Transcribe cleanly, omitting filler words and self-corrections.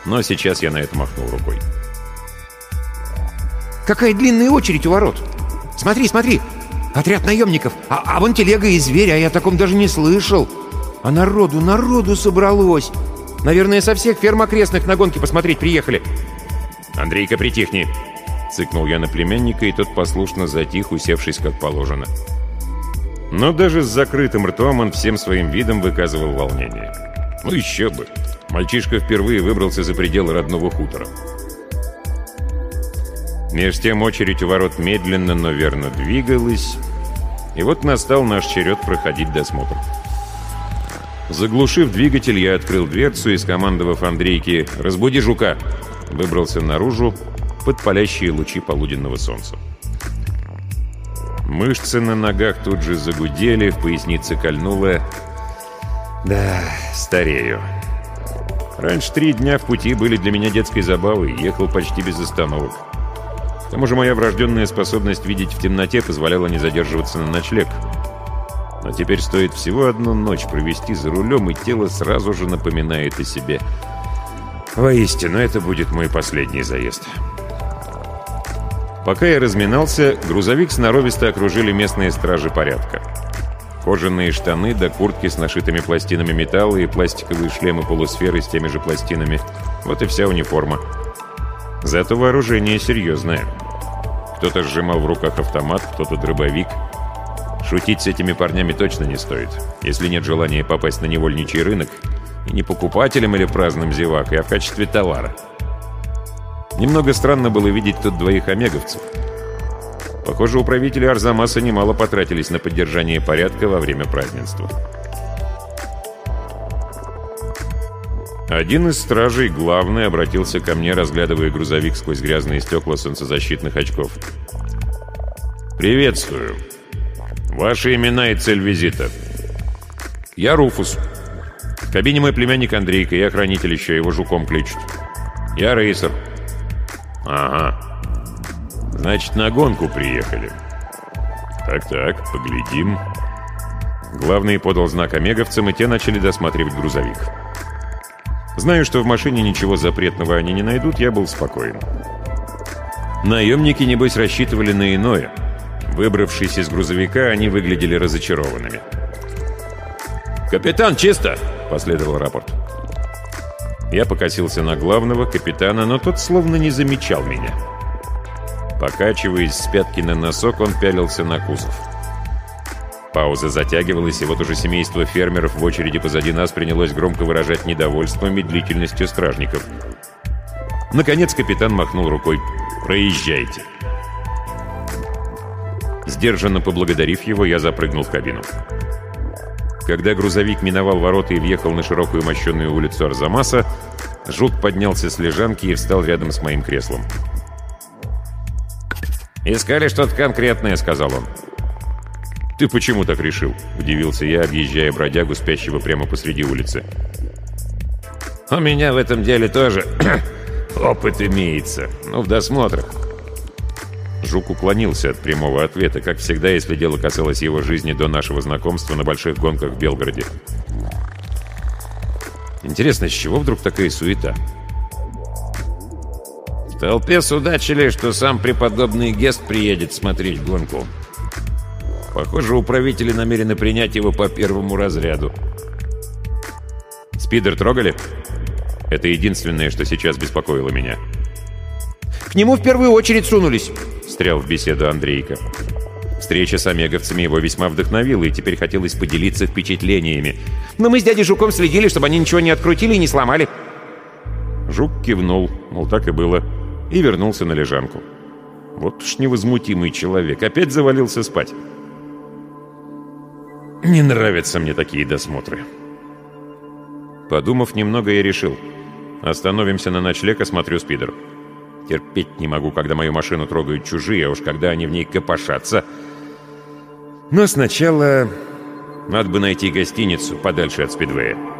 Но сейчас я на это махнул рукой. Какая длинная очередь у ворот! Смотри, смотри! Отряд наемников! А вон телега и зверь, а я о таком даже не слышал! А народу собралось! Наверное, со всех ферм окрестных на гонки посмотреть приехали!» «Андрейка, притихни!» — цыкнул я на племянника, и тот послушно затих, усевшись как положено. Но даже с закрытым ртом он всем своим видом выказывал волнение. Ну еще бы! Мальчишка впервые выбрался за пределы родного хутора. Меж тем очередь у ворот медленно, но верно двигалась, и вот настал наш черед проходить досмотр. Заглушив двигатель, я открыл дверцу и, скомандовав Андрейке «Разбуди жука», выбрался наружу под палящие лучи полуденного солнца. Мышцы на ногах тут же загудели, в пояснице кольнуло. Да, старею. Раньше 3 дня в пути были для меня детской забавой, ехал почти без остановок. К тому же моя врожденная способность видеть в темноте позволяла не задерживаться на ночлег. Но теперь стоит всего одну ночь провести за рулем, и тело сразу же напоминает о себе. Воистину, это будет мой последний заезд. Пока я разминался, грузовик сноровисто окружили местные стражи порядка. Кожаные штаны да куртки с нашитыми пластинами металла и пластиковые шлемы-полусферы с теми же пластинами. Вот и вся униформа. Зато вооружение серьезное. Кто-то сжимал в руках автомат, кто-то дробовик. Шутить с этими парнями точно не стоит, если нет желания попасть на невольничий рынок, и не покупателем или праздным зевакой, а в качестве товара. Немного странно было видеть тут 2 омеговцев. Похоже, управители Арзамаса немало потратились на поддержание порядка во время празднества. Один из стражей, главный, обратился ко мне, разглядывая грузовик сквозь грязные стекла солнцезащитных очков. «Приветствую. Ваши имена и цель визита?» «Я Руфус. В кабине мой племянник Андрейка, я хранитель еще, его жуком кличут. Я рейсер». «Ага. Значит, на гонку приехали. Так, поглядим». Главный подал знак омеговцам, и те начали досматривать грузовик. Знаю, что в машине ничего запретного они не найдут, я был спокоен. Наемники, небось, рассчитывали на иное. Выбравшись из грузовика, они выглядели разочарованными. «Капитан, чисто!» — последовал рапорт. Я покосился на главного, капитана, но тот словно не замечал меня. Покачиваясь с пятки на носок, он пялился на кузов. Пауза затягивалась, и вот уже семейство фермеров в очереди позади нас принялось громко выражать недовольство медлительностью стражников. Наконец капитан махнул рукой. «Проезжайте». Сдержанно поблагодарив его, я запрыгнул в кабину. Когда грузовик миновал ворота и въехал на широкую мощенную улицу Арзамаса, Жук поднялся с лежанки и встал рядом с моим креслом. «Искали что-то конкретное», — сказал он. «Ты почему так решил?» — удивился я, объезжая бродягу, спящего прямо посреди улицы. «У меня в этом деле тоже опыт имеется. В досмотрах». Жук уклонился от прямого ответа, как всегда, если дело касалось его жизни до нашего знакомства на больших гонках в Белгороде. Интересно, с чего вдруг такая суета? В толпе судачили, что сам преподобный Гест приедет смотреть гонку. Похоже, управители намерены принять его по первому разряду. «Спидер трогали?» Это единственное, что сейчас беспокоило меня. «К нему в первую очередь сунулись», — встрял в беседу Андрейка. Встреча с омеговцами его весьма вдохновила, и теперь хотелось поделиться впечатлениями. «Но мы с дядей Жуком следили, чтобы они ничего не открутили и не сломали». Жук кивнул, мол, так и было, и вернулся на лежанку. Вот уж невозмутимый человек, опять завалился спать. Не нравятся мне такие досмотры. Подумав немного, я решил. Остановимся на ночлег, осмотрю спидер. Терпеть не могу, когда мою машину трогают чужие, а уж когда они в ней копошатся. Но сначала надо бы найти гостиницу подальше от спидвея.